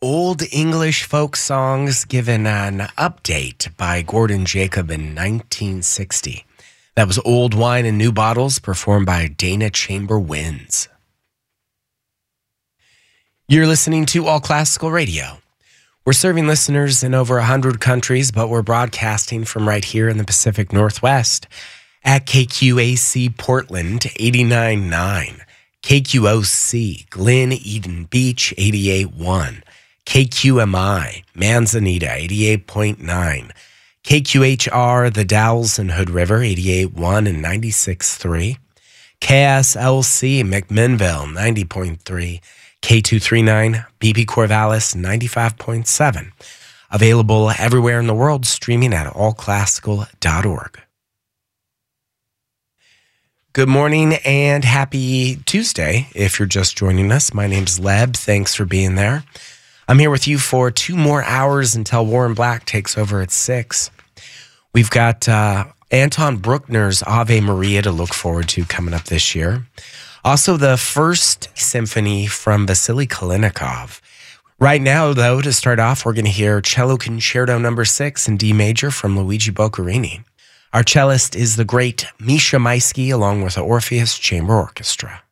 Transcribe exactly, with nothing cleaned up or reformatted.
Old English folk songs given an update by Gordon Jacob in nineteen sixty. That was Old Wine in New Bottles, performed by Dana Chamber Winds. You're listening to All Classical Radio. We're serving listeners in over one hundred countries, but we're broadcasting from right here in the Pacific Northwest at K Q A C Portland eighty-nine point nine, K Q O C Glen Eden Beach eighty-eight point one, K Q M I Manzanita eighty-eight point nine, K Q H R The Dalles and Hood River eighty-eight point one and ninety-six point three, K S L C McMinnville ninety point three, K two thirty-nine B P Corvallis ninety-five point seven. Available everywhere in the world, streaming at all classical dot org. Good morning and happy Tuesday if you're just joining us. My name's Leb. Thanks for being there. I'm here with you for two more hours until Warren Black takes over at six. We've got uh, Anton Bruckner's Ave Maria to look forward to coming up this year. Also, the first symphony from Vasily Kalinikov. Right now, though, to start off, we're going to hear Cello Concerto Number Six in D major from Luigi Boccherini. Our cellist is the great Misha Maisky, along with the Orpheus Chamber Orchestra.